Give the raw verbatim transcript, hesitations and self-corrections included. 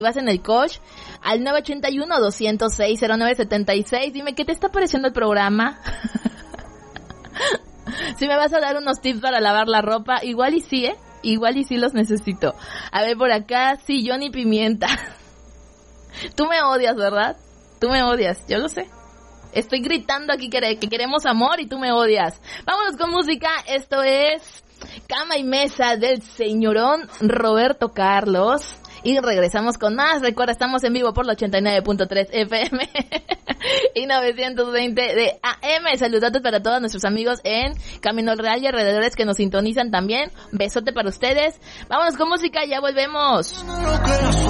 vas en el coach al nueve ocho uno, dos cero seis, cero nueve siete seis. Dime, ¿qué te está pareciendo el programa? Si me vas a dar unos tips para lavar la ropa, igual y sí, ¿eh? Igual y sí los necesito. A ver, por acá, sí, Johnny Pimienta. Tú me odias, ¿verdad? Tú me odias, yo lo sé. Estoy gritando aquí que, que queremos amor y tú me odias. Vámonos con música, esto es Cama y Mesa del señorón Roberto Carlos. Y regresamos con más. Recuerda, estamos en vivo por la ochenta y nueve punto tres F M y novecientos veinte de A M. Saludos para todos nuestros amigos en Camino Real y alrededores que nos sintonizan también. Besote para ustedes. Vámonos con música, ya volvemos.